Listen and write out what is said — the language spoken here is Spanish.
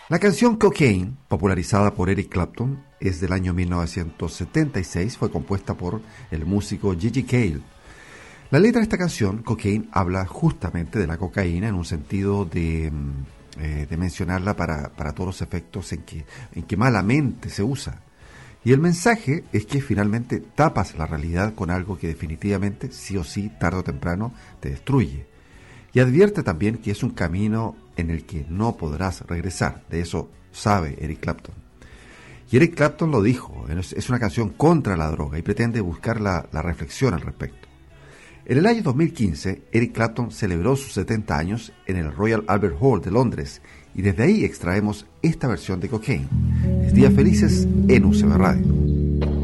La canción Cocaine, popularizada por Eric Clapton, es del año 1976, fue compuesta por el músico Gigi Cale. La letra de esta canción, Cocaine, habla justamente de la cocaína en un sentido de mencionarla para todos los efectos en que malamente se usa. Y el mensaje es que finalmente tapas la realidad con algo que definitivamente, sí o sí, tarde o temprano, te destruye. Y advierte también que es un camino en el que no podrás regresar. De eso sabe Eric Clapton. Y Eric Clapton lo dijo, es una canción contra la droga y pretende buscar la reflexión al respecto. En el año 2015, Eric Clapton celebró sus 70 años en el Royal Albert Hall de Londres y desde ahí extraemos esta versión de Cocaine. Es Días Felices en UCB Radio.